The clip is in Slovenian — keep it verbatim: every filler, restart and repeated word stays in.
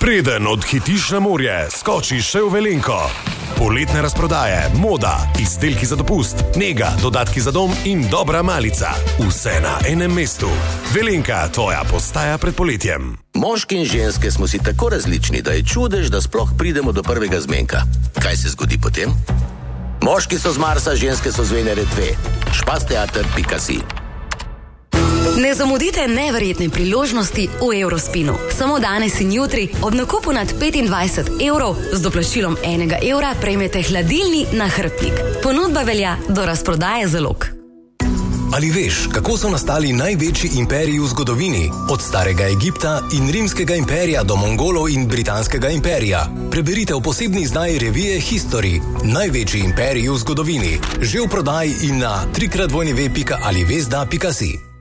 Preden odhitiš na morje, skočiš še v Velenko. Poletne razprodaje, moda, izdelki za dopust, nega, dodatki za dom in dobra malica. Vse na enem mestu. Velenka, tvoja postaja pred poletjem. Moški in ženske smo si tako različni, da je čudež, da sploh pridemo do prvega zmenka. Kaj se zgodi potem? Moški so z Marsa, ženske so z Venere dve. špasteater pika si. Ne zamudite neverjetne priložnosti v Eurospinu. Samo danes in jutri ob nakupu nad petindvajset evrov z doplačilom enega evra prejmete hladilni nahrbtnik. Ponudba velja do razprodaje zalog. Ali veš, kako so nastali največji imperiji v zgodovini? Od starega Egipta in rimskega imperija do Mongolov in britanskega imperija. Preberite v posebni izdaji revije History. Največji imperiji v zgodovini. Že v prodaji in na trikrat dvojni ve pika ali vezda pika si.